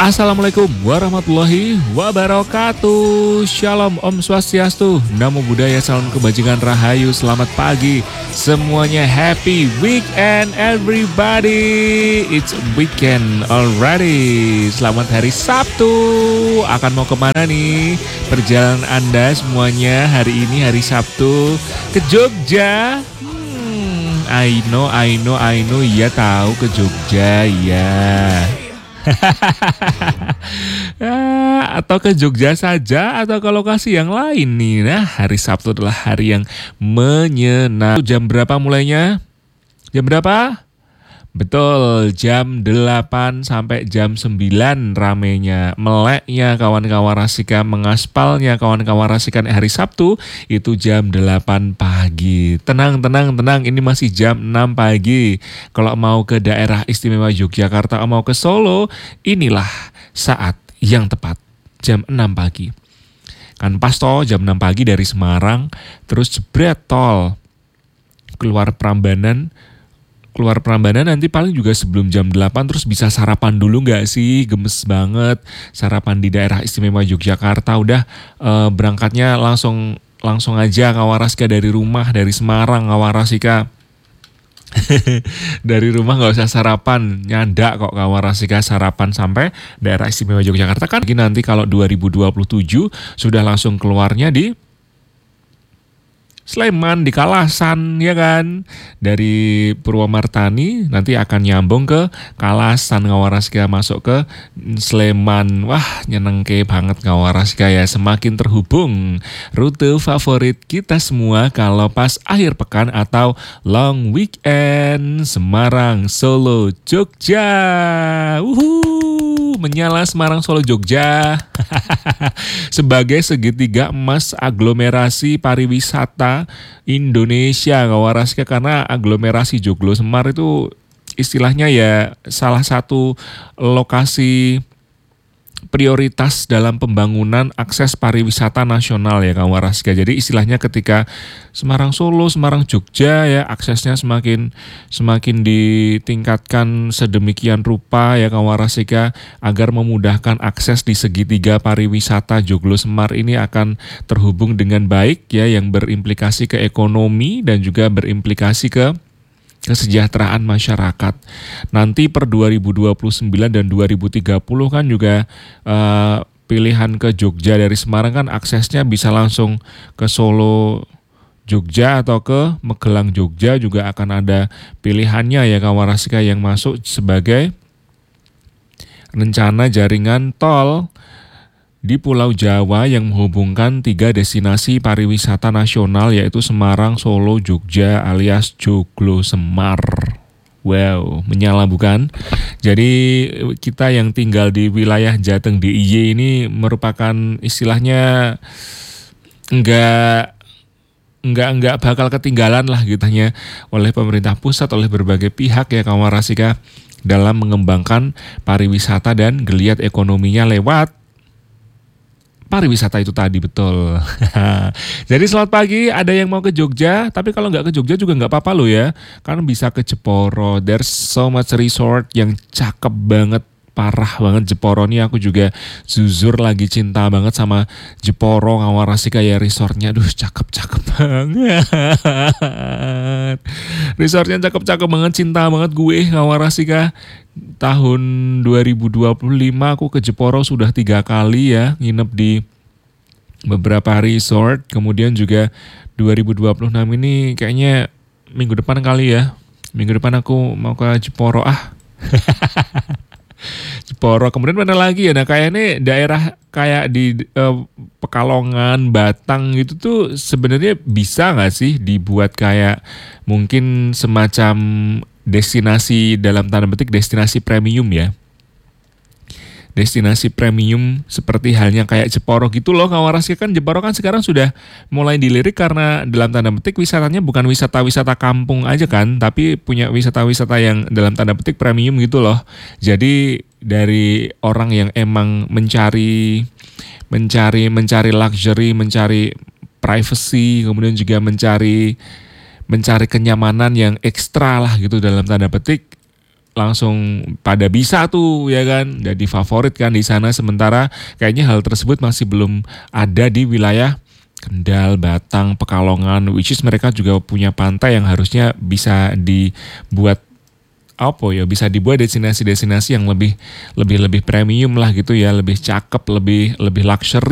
Assalamualaikum warahmatullahi wabarakatuh. Shalom, Om Swastiastu, Namo Buddhaya, salam kebajikan rahayu. Selamat pagi semuanya, happy weekend everybody. It's weekend already. Selamat hari Sabtu. Akan mau kemana nih perjalanan Anda semuanya hari ini, hari Sabtu? Ke Jogja? I know, ya tahu ke Jogja ya. Atau ke Jogja saja atau ke lokasi yang lain nih. Nah, hari Sabtu adalah hari yang menyenangkan. Jam berapa mulainya? Jam berapa? Betul, jam 8 sampai jam 9 ramenya, meleknya kawan-kawan Rasika, mengaspalnya kawan-kawan Rasika hari Sabtu itu jam 8 pagi. Tenang, ini masih jam 6 pagi. Kalau mau ke daerah istimewa Yogyakarta, mau ke Solo, inilah saat yang tepat, jam 6 pagi. Kan pas toh jam 6 pagi dari Semarang, terus jebret tol, keluar Prambanan nanti paling juga sebelum jam 8 terus bisa sarapan dulu nggak sih? Gemes banget sarapan di daerah istimewa Yogyakarta. Udah berangkatnya langsung aja Kawarasika dari rumah, dari Semarang Kawarasika. Dari rumah nggak usah sarapan, nyandak kok Kawarasika sarapan sampai daerah istimewa Yogyakarta. Kan nanti kalau 2027 sudah langsung keluarnya di Sleman, di Kalasan, ya kan? Dari Purwomartani nanti akan nyambung ke Kalasan Kawarasika, masuk ke Sleman. Wah, nyenengke banget Kawarasika ya, semakin terhubung. Rute favorit kita semua kalau pas akhir pekan atau long weekend. Semarang, Solo, Jogja. Menyala Semarang, Solo, Jogja. Sebagai segitiga emas aglomerasi pariwisata Indonesia Kawarasika, karena aglomerasi Joglo Semar itu istilahnya ya salah satu lokasi prioritas dalam pembangunan akses pariwisata nasional ya Kawarasika. Jadi istilahnya ketika Semarang Solo, Semarang Jogja ya aksesnya semakin ditingkatkan sedemikian rupa ya Kawarasika, agar memudahkan akses di segitiga pariwisata Joglo Semar ini akan terhubung dengan baik ya, yang berimplikasi ke ekonomi dan juga berimplikasi ke kesejahteraan masyarakat. Nanti per 2029 dan 2030 kan juga pilihan ke Jogja dari Semarang kan aksesnya bisa langsung ke Solo Jogja atau ke Magelang Jogja, juga akan ada pilihannya ya Kawarasika yang masuk sebagai rencana jaringan tol di Pulau Jawa yang menghubungkan 3 destinasi pariwisata nasional, yaitu Semarang, Solo, Jogja alias Joglo Semar. Wow, menyala bukan? Jadi kita yang tinggal di wilayah Jateng DIY ini merupakan istilahnya enggak bakal ketinggalan lah gitunya oleh pemerintah pusat, oleh berbagai pihak ya Kawarasika, dalam mengembangkan pariwisata dan geliat ekonominya lewat pariwisata itu tadi, betul. Jadi selamat pagi, ada yang mau ke Jogja, tapi kalau nggak ke Jogja juga nggak apa-apa loh ya, kan bisa ke Jeporo. There's so much resort yang cakep banget, parah banget Jeporo nih. Aku juga jujur lagi cinta banget sama Jeporo Kawarasika ya, resortnya. Aduh, cakep banget. Resortnya cakep banget, cinta banget gue Kawarasika. Tahun 2025 aku ke Jeporo sudah 3 kali ya, nginep di beberapa resort. Kemudian juga 2026 ini kayaknya minggu depan kali ya. Minggu depan aku mau ke Jeporo Jeporo. Kemudian mana lagi ya? Nah, kayaknya daerah kayak di Pekalongan, Batang gitu tuh sebenarnya bisa nggak sih dibuat kayak mungkin semacam destinasi, dalam tanda petik destinasi premium ya. Destinasi premium seperti halnya kayak Jeporo gitu loh Kawarasika. Kan Jeporo kan sekarang sudah mulai dilirik karena dalam tanda petik wisatanya bukan wisata-wisata kampung aja kan, tapi punya wisata-wisata yang dalam tanda petik premium gitu loh. Jadi dari orang yang emang mencari luxury, mencari privacy, kemudian juga mencari kenyamanan yang ekstra lah gitu dalam tanda petik, langsung pada bisa tuh ya kan, jadi favorit kan di sana. Sementara kayaknya hal tersebut masih belum ada di wilayah Kendal, Batang, Pekalongan, which is mereka juga punya pantai yang harusnya bisa dibuat bisa dibuat destinasi-destinasi yang lebih premium lah gitu ya, lebih cakep, lebih luxury